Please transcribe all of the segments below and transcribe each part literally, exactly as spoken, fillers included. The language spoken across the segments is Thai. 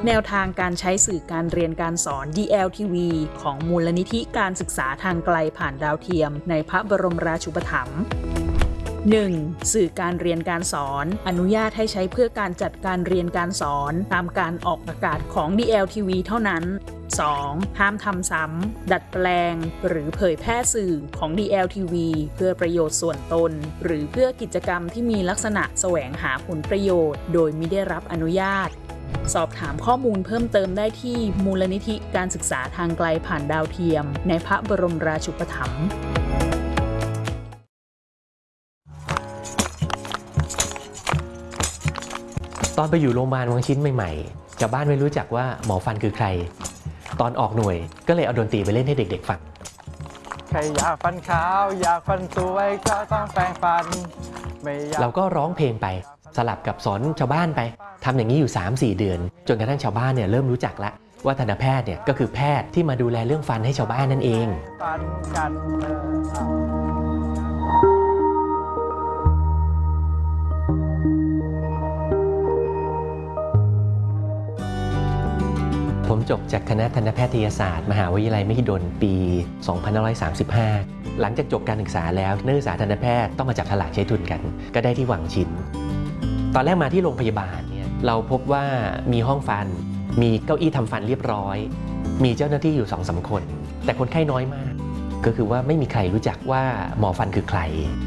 แนวทางการใช้สื่อการเรียนการสอน ดี แอล ที วี ของมูลนิธิการศึกษาทางไกลผ่านดาวเทียมในพระบรมราชูปถัมภ์ หนึ่ง. สื่อการเรียนการสอนอนุญาตให้ใช้เพื่อการจัดการเรียนการสอนตามการออกอากาศของ ดี แอล ที วี เท่านั้น สอง. ห้ามทำซ้ำดัดแปลงหรือเผยแพร่สื่อของ ดี แอล ที วี เพื่อประโยชน์ส่วนตนหรือเพื่อกิจกรรมที่มีลักษณะแสวงหาผลประโยชน์โดยมิได้รับอนุญาตสอบถามข้อมูลเพิ่มเติมได้ที่มูลนิธิการศึกษาทางไกลผ่านดาวเทียมในพระบรมราชูปถัมภ์ตอนไปอยู่โรงพยาบาลวังชิ้นใหม่ๆชาวบ้านไม่รู้จักว่าหมอฟันคือใครตอนออกหน่วยก็เลยเอาดนตรีไปเล่นให้เด็กๆฟังใครอยากฟันขาวอยากฟันสวยก็ต้องแปรงฟันเราก็ร้องเพลงไปสลับกับสอนชาวบ้านไปทำอย่างนี้อยู่ สามสี่ เดือนจนกระทั่งชาวบ้านเนี่ยเริ่มรู้จักแล้วว่าทันตแพทย์เนี่ยก็คือแพทย์ที่มาดูแลเรื่องฟันให้ชาวบ้านนั่นเองฟันกันผมจบจากคณะทันตแพทยศาสตร์มหาวิทยาลัยมหิดลปี สองพันห้าร้อยสามสิบห้า หลังจากจบการศึกษาแล้วนักศึกษาทันตแพทย์ต้องมาจับฉลากใช้ทุนกันก็ได้ที่วังชิ้นตอนแรกมาที่โรงพยาบาลเนี่ยเราพบว่ามีห้องฟันมีเก้าอี้ทำฟันเรียบร้อยมีเจ้าหน้าที่อยู่ สองสาม คนแต่คนไข้น้อยมากก็คือว่าไม่มีใครรู้จักว่าหมอฟันคือใคร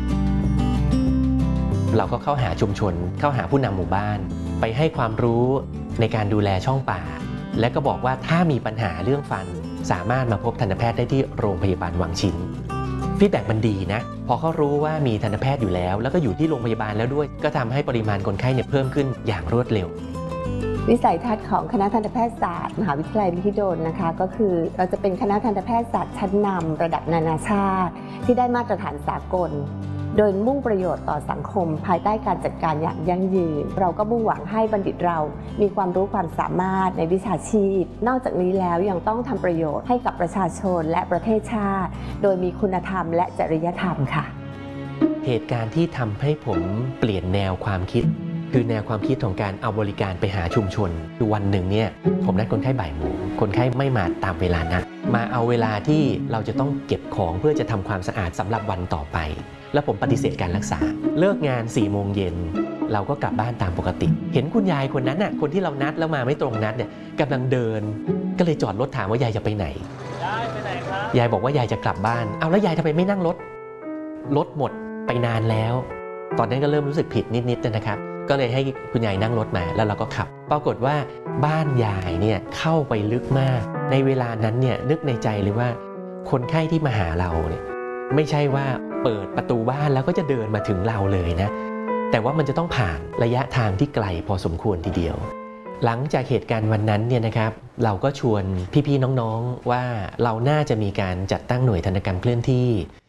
เราก็เข้าหาชุมชนเข้าหาผู้นำหมู่บ้านไปให้ความรู้ในการดูแลช่องปากและก็บอกว่าถ้ามีปัญหาเรื่องฟันสามารถมาพบทันตแพทย์ได้ที่โรงพยาบาลวังชิ้นฟีดแบ็กมันดีนะพอเขารู้ว่ามีทันตแพทย์อยู่แล้วแล้วก็อยู่ที่โรงพยาบาลแล้วด้วยก็ทำให้ปริมาณคนไข้เนี่ยเพิ่มขึ้นอย่างรวดเร็ววิสัยทัศน์ของคณะทันตแพทยศาสตร์มหาวิทยาลัยมหิดลนะคะก็คือเราจะเป็นคณะทันตแพทยศาสตร์ชั้นนำระดับนานาชาติที่ได้มาตรฐานสากลโดยมุ่งประโยชน์ต่อสังคมภายใต้การจัดการอย่างยั่งยืนเราก็มุ่งหวังให้บัณฑิตเรามีความรู้ความสามารถในวิชาชีพนอกจากนี้แล้วยังต้องทำประโยชน์ให้กับประชาชนและประเทศชาติโดยมีคุณธรรมและจริยธรรมค่ะเหตุการณ์ที่ทำให้ผมเปลี่ยนแนวความคิดคือแนวความคิดของการเอาบริการไปหาชุมชนคือวันหนึ่งเนี่ยผมนัดคนไข้บ่ายโมงคนไข้ไม่มาตามเวลานัดมาเอาเวลาที่เราจะต้องเก็บของเพื่อจะทำความสะอาดสำหรับวันต่อไปแล้วผมปฏิเสธการรักษาเลิกงานสี่โมงเย็นเราก็กลับบ้านตามปกติเห็นคุณยายคนนั้นน่ะคนที่เรานัดแล้วมาไม่ตรงนัดเนี่ยกำลังเดินก็เลยจอดรถถามว่ายายจะไปไหนยายไปไหนครับยายบอกว่ายายจะกลับบ้านเอาแล้วยายทำไมไม่นั่งรถรถหมดไปนานแล้วตอนนั้นก็เริ่มรู้สึกผิดนิดๆนะครับก็เลยให้คุณยายนั่งรถมาแล้วเราก็ขับปรากฏว่าบ้านยายเนี่ยเข้าไปลึกมากในเวลานั้นเนี่ยนึกในใจเลยว่าคนไข้ที่มาหาเราเนี่ยไม่ใช่ว่าเปิดประตูบ้านแล้วก็จะเดินมาถึงเราเลยนะแต่ว่ามันจะต้องผ่านระยะทางที่ไกลพอสมควรทีเดียวหลังจากเหตุการณ์วันนั้นเนี่ยนะครับเราก็ชวนพี่ๆน้องๆว่าเราน่าจะมีการจัดตั้งหน่วยทันตกรรมเคลื่อนที่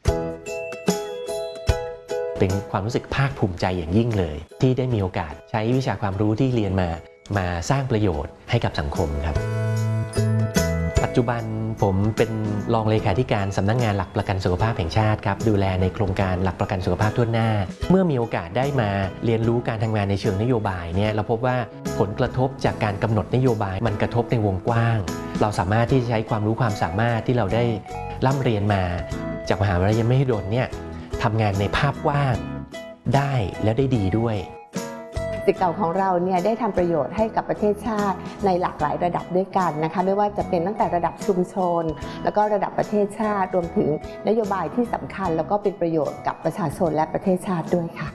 เป็นความรู้สึกภาคภูมิใจอย่างยิ่งเลยที่ได้มีโอกาสใช้วิชาความรู้ที่เรียนมามาสร้างประโยชน์ให้กับสังคมครับปัจจุบันผมเป็นรองเลขาธิการสำนักงานหลักประกันสุขภาพแห่งชาติครับดูแลในโครงการหลักประกันสุขภาพทั่วหน้าเมื่อมีโอกาสได้มาเรียนรู้การทำงานในเชิงนโยบายเนี่ยเราพบว่าผลกระทบจากการกำหนดนโยบายมันกระทบในวงกว้างเราสามารถที่จะใช้ความรู้ความสามารถที่เราได้ร่ำเรียนมาจากมหาวิทยาลัยมหิดลเนี่ยทำงานในภาพกว้างได้แล้วได้ดีด้วยศิษย์เก่าของเราเนี่ยได้ทำประโยชน์ให้กับประเทศชาติในหลากหลายระดับด้วยกันนะคะไม่ว่าจะเป็นตั้งแต่ระดับชุมชนแล้วก็ระดับประเทศชาติรวมถึงนโยบายที่สำคัญแล้วก็เป็นประโยชน์กับประชาชนและประเทศชาติด้วยค่ะ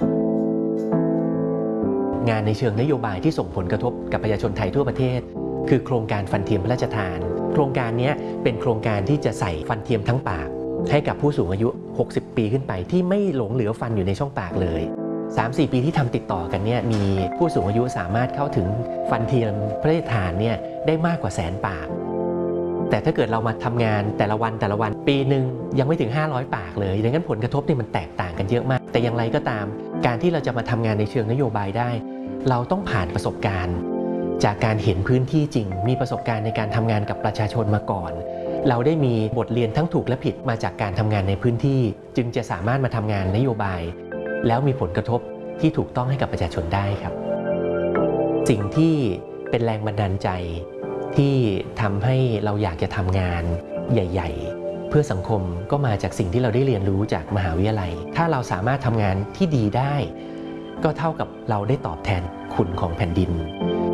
งานในเชิงนโยบายที่ส่งผลกระทบกับประชาชนไทยทั่วประเทศคือโครงการฟันเทียมพระราชทานโครงการนี้เป็นโครงการที่จะใส่ฟันเทียมทั้งปากให้กับผู้สูงอายุหกสิบปีขึ้นไปที่ไม่หลงเหลือฟันอยู่ในช่องปากเลย สามสี่ ปีที่ทำติดต่อกันเนี่ยมีผู้สูงอายุสามารถเข้าถึงฟันเทียมพระราชทานเนี่ยได้มากกว่าแสนปากแต่ถ้าเกิดเรามาทำงานแต่ละวันแต่ละวันปีหนึ่งยังไม่ถึงห้าร้อยปากเลยดังนั้นผลกระทบเนี่ยมันแตกต่างกันเยอะมากแต่อย่างไรก็ตามการที่เราจะมาทำงานในเชิงนโยบายได้เราต้องผ่านประสบการณ์จากการเห็นพื้นที่จริงมีประสบการณ์ในการทำงานกับประชาชนมาก่อนเราได้มีบทเรียนทั้งถูกและผิดมาจากการทำงานในพื้นที่จึงจะสามารถมาทำงานนโยบายแล้วมีผลกระทบที่ถูกต้องให้กับประชาชนได้ครับสิ่งที่เป็นแรงบันดาลใจที่ทำให้เราอยากจะทำงานใหญ่ๆเพื่อสังคมก็มาจากสิ่งที่เราได้เรียนรู้จากมหาวิทยาลัยถ้าเราสามารถทำงานที่ดีได้ก็เท่ากับเราได้ตอบแทนคุณของแผ่นดิน